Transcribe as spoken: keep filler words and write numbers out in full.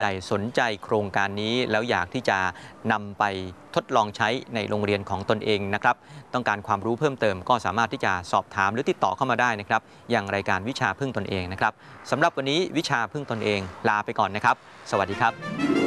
ใดสนใจโครงการนี้แล้วอยากที่จะนำไปทดลองใช้ในโรงเรียนของตนเองนะครับต้องการความรู้เพิ่มเติมก็สามารถที่จะสอบถามหรือติดต่อเข้ามาได้นะครับอย่างรายการวิชาพึ่งตนเองนะครับสำหรับวันนี้วิชาพึ่งตนเองลาไปก่อนนะครับสวัสดีครับ